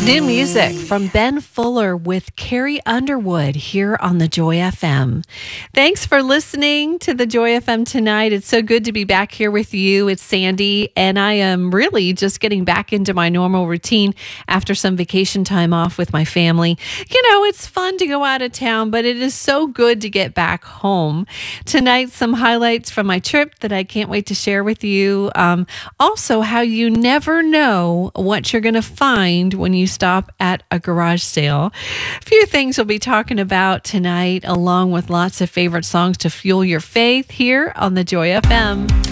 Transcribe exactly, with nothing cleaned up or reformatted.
New music from Ben Fuller with Carrie Underwood here on the Joy F M. Thanks for listening to the Joy F M tonight. It's so good to be back here with you. It's Sandy, and I am really just getting back into my normal routine after some vacation time off with my family. You know, it's fun to go out of town, but it is so good to get back home. Tonight, some highlights from my trip that I can't wait to share with you. Um, also, how you never know what you're going to find when you stop at a garage sale. A few things we'll be talking about tonight, along with lots of favorite songs to fuel your faith here on the Joy F M.